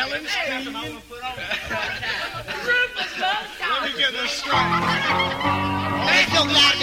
Helen Stein. Let me get this straight. They're so glad